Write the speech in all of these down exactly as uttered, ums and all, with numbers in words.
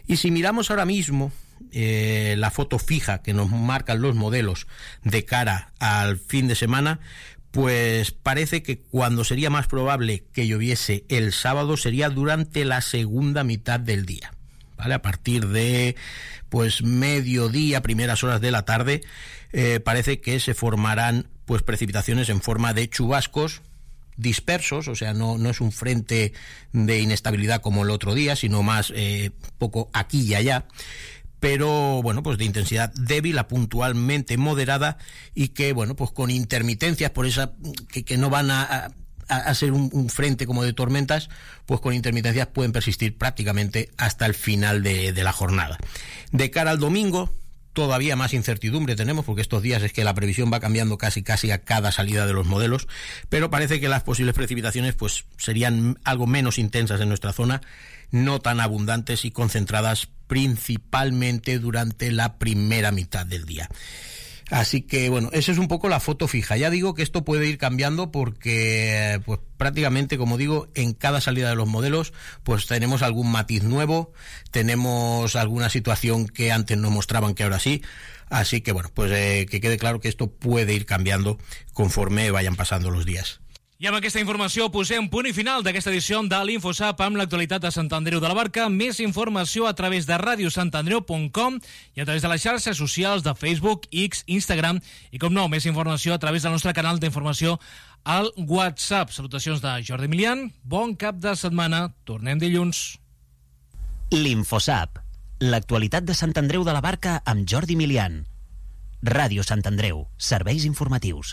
Y si miramos ahora mismo eh, la foto fija que nos marcan los modelos de cara al fin de semana, pues parece que cuando sería más probable que lloviese el sábado sería durante la segunda mitad del día, ¿vale? A partir de pues mediodía, primeras horas de la tarde, eh, parece que se formarán pues precipitaciones en forma de chubascos dispersos, o sea, no, no es un frente de inestabilidad como el otro día, sino más eh, poco aquí y allá, pero bueno, pues de intensidad débil a puntualmente moderada, y que bueno, pues con intermitencias, por esa que, que no van a, a, a ser un, un frente como de tormentas, pues con intermitencias pueden persistir prácticamente hasta el final de, de la jornada. De cara al domingo, todavía más incertidumbre tenemos, porque estos días es que la previsión va cambiando casi casi a cada salida de los modelos, pero parece que las posibles precipitaciones pues serían algo menos intensas en nuestra zona, no tan abundantes y concentradas principalmente durante la primera mitad del día. Así que bueno, esa es un poco la foto fija. Ya digo que esto puede ir cambiando porque pues prácticamente, como digo, en cada salida de los modelos pues tenemos algún matiz nuevo, tenemos alguna situación que antes no mostraban que ahora sí. Así que bueno, pues eh, que quede claro que esto puede ir cambiando conforme vayan pasando los días. I amb aquesta informació posem punt i final d'aquesta edició de l'InfoSap amb l'actualitat de Sant Andreu de la Barca. Més informació a través de radio sant andreu punt com i a través de les xarxes socials de Facebook, X, Instagram i, com no, més informació a través del nostre canal d'informació al WhatsApp. Salutacions de Jordi Milian. Bon cap de setmana. Tornem dilluns. L'InfoSap, l'actualitat de Sant Andreu de la Barca amb Jordi Milian. Ràdio Sant Andreu, serveis informatius.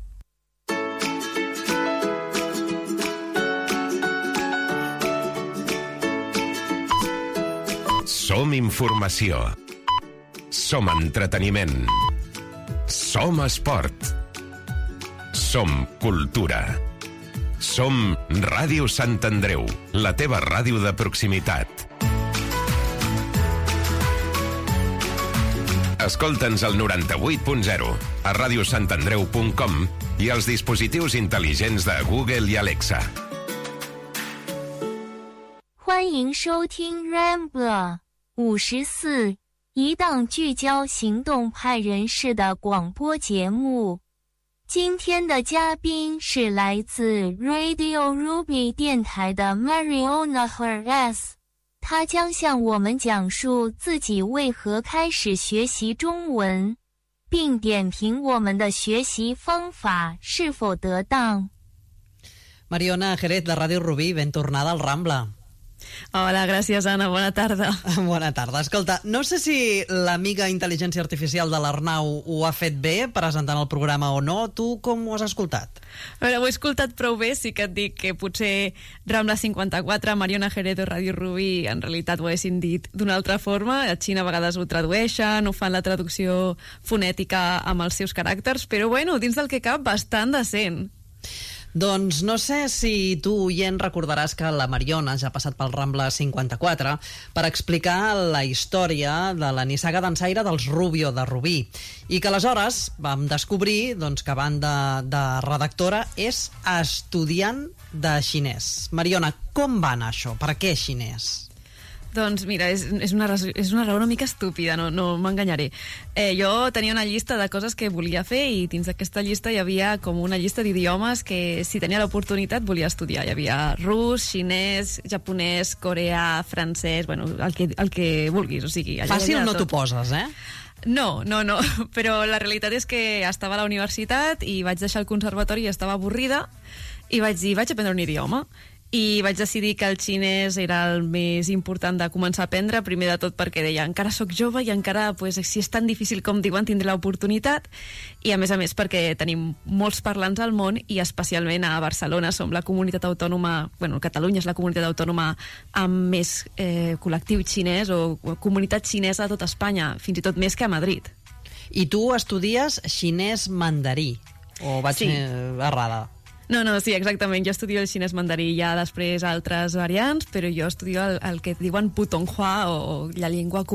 Som informació. Som entreteniment. Som esport. Som cultura. Som Ràdio Sant Andreu, la teva ràdio de proximitat. Escolta'ns al noranta-vuit punt zero, a radio sant andreu punt com i als dispositius intel·ligents de Google i Alexa. 欢迎收听 Rambler 五十四，一档聚焦行动派人士的广播节目。今天的嘉宾是来自 Radio Ruby 电台的 Mariona Herrez， 她将向我们讲述自己为何开始学习中文，并点评我们的学习方法是否得当。 Mariona Herrez, de Radio Rubí, ben tornada al Rambla. Hola, gràcies, Anna. Bona tarda. Bona tarda. Escolta, no sé si l'amiga intel·ligència artificial de l'Arnau ho ha fet bé presentant el programa o no. Tu com ho has escoltat? A veure, ho he escoltat prou bé. Sí que et dic que potser Rambla cinquanta-quatre, Mariona Herrez o Radio Rubí en realitat ho haguessin dit d'una altra forma. A Xina a vegades ho tradueixen, ho fan la traducció fonètica amb els seus caràcters, però bueno, dins del que cap, bastant decent. Doncs no sé si tu, oient, recordaràs que la Mariona ja ha passat pel Rambla cinquanta-quatre per explicar la història de la nissaga dansaire dels Rubio de Rubí, i que aleshores vam descobrir doncs, que a banda de redactora és estudiant de xinès. Mariona, com va anar això? Per què xinès? Doncs mira, és, és, una, és una raó una mica estúpida, no, no m'enganyaré. Eh, jo tenia una llista de coses que volia fer i dins d'aquesta llista hi havia com una llista d'idiomes que si tenia l'oportunitat volia estudiar. Hi havia rus, xinès, japonès, coreà, francès, bueno, el que, el que vulguis. O sigui, fàcil no t'ho poses, eh? No, no, no, però la realitat és que estava a la universitat i vaig deixar el conservatori i estava avorrida i vaig dir, vaig aprendre un idioma. I vaig decidir que el xinès era el més important de començar a aprendre, primer de tot perquè deia, encara sóc jove i encara, pues, si és tan difícil com diuen, tindré l'oportunitat, i a més a més perquè tenim molts parlants al món i especialment a Barcelona som la comunitat autònoma, bueno, Catalunya és la comunitat autònoma amb més eh, col·lectiu xinès o comunitat xinesa a tot Espanya, fins i tot més que a Madrid. I tu estudies xinès mandarí, o vaig sí. errada? No, no, sí, exactament. Jo estudio el xinès mandarí, hi ha després altres variants, però jo estudio el, el que diuen putonghua o la llengua comú,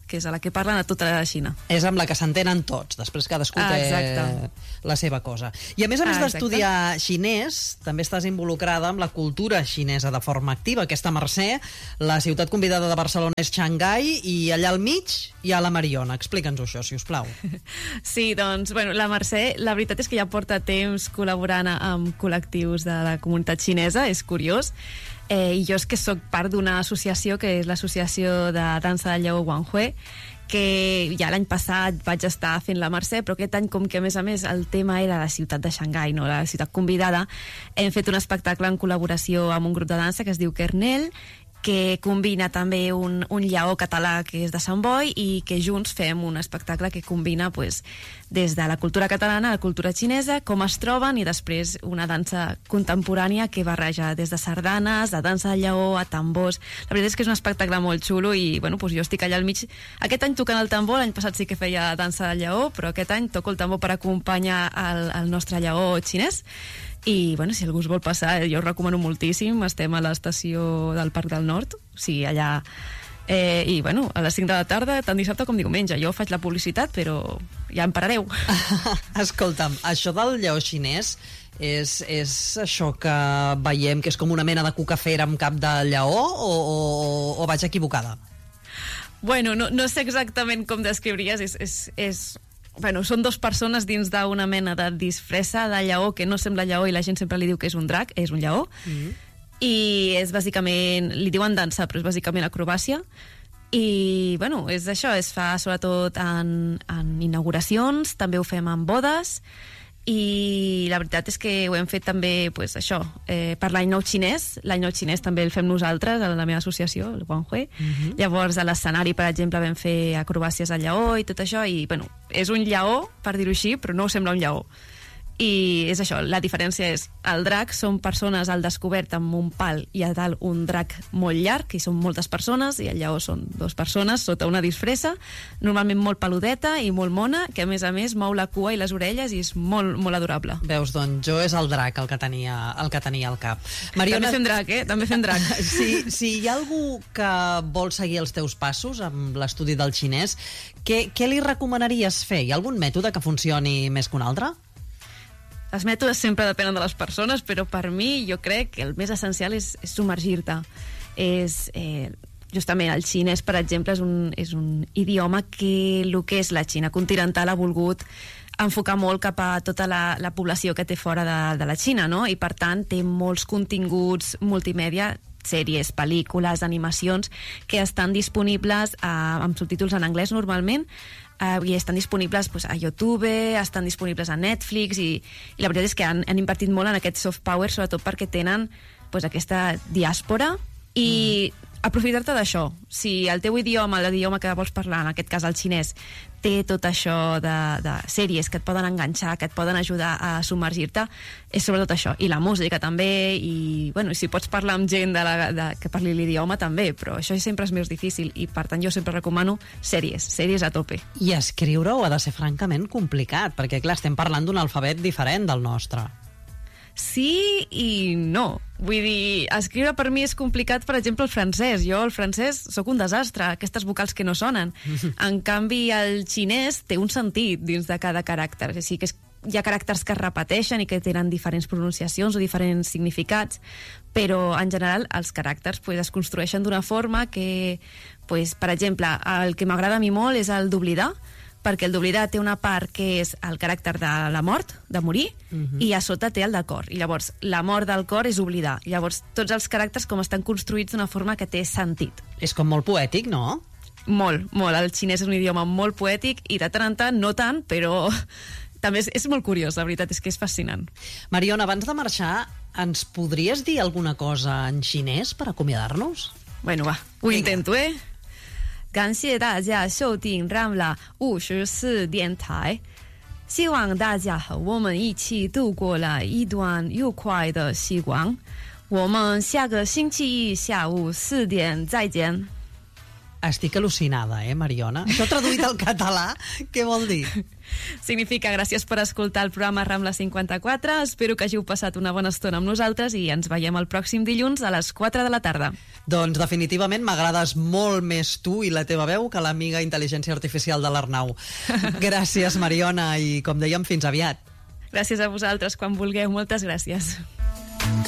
que és a la que parlen a tota la Xina. És amb la que s'entenen tots, després cadascú té Exacte. la seva cosa. I a més a més Ah, d'estudiar xinès, també estàs involucrada amb la cultura xinesa de forma activa. Aquesta Mercè, la ciutat convidada de Barcelona és Xangai, i allà al mig hi ha la Mariona. Explica'ns això, si us plau. Sí, doncs, bueno, la Mercè, la veritat és que ja porta temps col·laborant amb col·lectius de la comunitat xinesa, és curiós. Eh, I jo és que sóc part d'una associació que és l'associació de dansa del lleó Guanghui, que ja l'any passat vaig estar fent la Mercè, però aquest any, com que a més a més el tema era la ciutat de Xangai, no la ciutat convidada, hem fet un espectacle en col·laboració amb un grup de dansa que es diu Kernel, que combina també un, un lleó català que és de Sant Boi, i que junts fem un espectacle que combina pues, des de la cultura catalana a la cultura xinesa, com es troben, i després una dansa contemporània que barreja des de sardanes, a dansa de lleó, a tambors. La veritat és que és un espectacle molt xulo, i bueno, pues jo estic allà al mig. Aquest any tocant el tambor, l'any passat sí que feia dansa de lleó, però aquest any toco el tambor per acompanyar el, el nostre lleó xinès. I, bueno, si algú us vol passar, jo us recomano moltíssim. Estem a l'estació del Parc del Nord, o sigui, allà... Eh, I, bueno, a les cinc de la tarda, tant dissabte com diumenge. Jo faig la publicitat, però ja em parareu. Escolta'm, això del lleó xinès és, és això que veiem que és com una mena de cucafera amb cap de lleó, o, o, o vaig equivocada? Bueno, no, no sé exactament com descriuries, és... és, és... Bueno, són dues persones dins d'una mena de disfressa de lleó, que no sembla lleó i la gent sempre li diu que és un drac, és un lleó. Mm-hmm. I és bàsicament, li diuen dansa, però és bàsicament acrobàcia. I, bueno, és això, es fa sobretot en, en inauguracions, també ho fem en bodes, i la veritat és que ho hem fet també, pues, això, eh, per l'any nou xinès. L'any nou xinès també el fem nosaltres, a la meva associació, el Guanghui. Uh-huh. Llavors, a l'escenari, per exemple, vam fer acrobàcies al lleó i tot això, i, bueno, és un lleó, per dir-ho així, però no sembla un lleó. I és això, la diferència és el drac són persones al descobert amb un pal i a dalt un drac molt llarg, i són moltes persones, i el lleó són dues persones sota una disfressa, normalment molt peludeta i molt mona, que a més a més mou la cua i les orelles i és molt, molt adorable. Veus, doncs, jo és el drac el que tenia, el que tenia al cap. Mariona... També fem drac, eh? També fem drac. Si, si hi ha algú que vol seguir els teus passos amb l'estudi del xinès, què, què li recomanaries fer? Hi ha algun mètode que funcioni més que un altre? Els mètodes sempre depenen de les persones, però per mi jo crec que el més essencial és, és submergir-te. És, eh, justament el xinès, per exemple, és un, és un idioma que el que és la Xina continental ha volgut enfocar molt cap a tota la, la població que té fora de, de la Xina, no? I per tant té molts continguts multimèdia, sèries, pel·lícules, animacions, que estan disponibles eh, amb subtítols en anglès normalment, Uh, i estan disponibles pues, a YouTube, estan disponibles a Netflix, i, i la veritat és que han, han invertit molt en aquest soft power, sobretot perquè tenen pues, aquesta diàspora, i mm. aprofitar-te d'això. Si el teu idioma, l'idioma que vols parlar, en aquest cas el xinès, té tot això de, de sèries que et poden enganxar, que et poden ajudar a submergir-te, és sobretot això. I la música també, i bueno, si pots parlar amb gent de la, de, que parli l'idioma també, però això sempre és més difícil, i per tant jo sempre recomano sèries, sèries a tope. I escriure-ho ha de ser francament complicat, perquè clar, estem parlant d'un alfabet diferent del nostre. Sí i no. Vull dir, escriure per mi és complicat, per exemple, el francès. Jo, el francès, sóc un desastre, aquestes vocals que no sonen. En canvi, el xinès té un sentit dins de cada caràcter. O sigui, que és, hi ha caràcters que es repeteixen i que tenen diferents pronunciacions o diferents significats, però, en general, els caràcters pues, es construeixen d'una forma que, pues, per exemple, el que m'agrada a mi molt és el d'oblidar, perquè el d'oblidar té una part que és el caràcter de la mort, de morir, uh-huh. i a sota té el de cor. I llavors, la mort del cor és oblidar. I llavors, tots els caràcters com estan construïts d'una forma que té sentit. És com molt poètic, no? Molt, molt. El xinès és un idioma molt poètic, i de tant en tant, no tant, però també és, és molt curiós, la veritat és que és fascinant. Mariona, abans de marxar, ens podries dir alguna cosa en xinès per acomiadar-nos? Bueno, va, ho Vinga. intento, eh? 感谢大家收听 Rambla 五十四电台，希望大家和我们一起度过了一段愉快的时光。我们下个星期一下午四点再见。 Estic al·lucinada, eh, Mariona? Això traduït al català, què vol dir? Significa gràcies per escoltar el programa Rambla cinquanta-quatre. Espero que hàgiu passat una bona estona amb nosaltres i ens veiem el pròxim dilluns a les quatre de la tarda. Doncs definitivament m'agrades molt més tu i la teva veu que l'amiga intel·ligència artificial de l'Arnau. Gràcies, Mariona, i com dèiem, fins aviat. Gràcies a vosaltres, quan vulgueu. Moltes gràcies.